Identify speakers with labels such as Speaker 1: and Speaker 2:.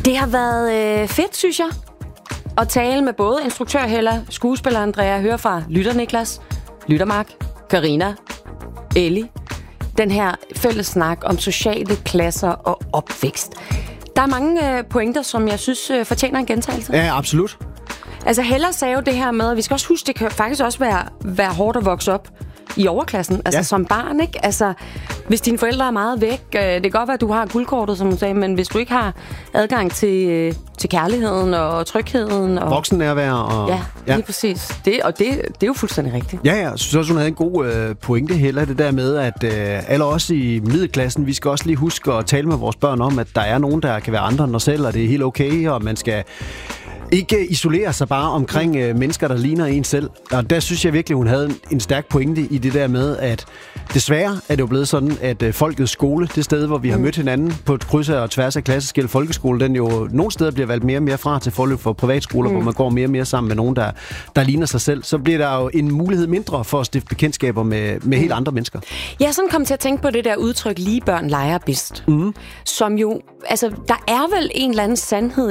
Speaker 1: Det har været fedt, synes jeg, at tale med både instruktør Hella, skuespiller Andrea, høre fra Lytter Niklas, Lytter Mark, Karina, Ellie. Den her fælles snak om sociale klasser og opvækst. Der er mange pointer, som jeg synes fortjener en gentagelse.
Speaker 2: Ja, absolut.
Speaker 1: Altså Hella sagde jo det her med, at vi skal også huske, det kan faktisk også være hårdt at vokse op i overklassen, altså som barn, ikke? Altså, hvis dine forældre er meget væk, det kan godt være, at du har guldkortet, som du sagde, men hvis du ikke har adgang til kærligheden og trygheden og
Speaker 2: voksennærvær og...
Speaker 1: Ja, lige præcis. Det er jo fuldstændig rigtigt.
Speaker 2: Ja, jeg synes også, hun havde en god pointe, Hella, det der med, at alle os i middelklassen, vi skal også lige huske at tale med vores børn om, at der er nogen, der kan være andre end os selv, og det er helt okay, og man skal ikke isolere sig bare omkring mennesker, der ligner en selv. Og der synes jeg virkelig, hun havde en stærk pointe i det der med, at desværre er det jo blevet sådan, at folkets skole, det sted, hvor vi har mødt hinanden på et kryds og tværs af klasseskel folkeskole, den jo nogle steder bliver valgt mere og mere fra til forløb for privatskoler, hvor man går mere og mere sammen med nogen, der ligner sig selv. Så bliver der jo en mulighed mindre for at stifte bekendtskaber med helt andre mennesker.
Speaker 1: Jeg er sådan kommet til at tænke på det der udtryk, lige børn leger bedst. Som jo, altså, der er vel en eller anden sandhed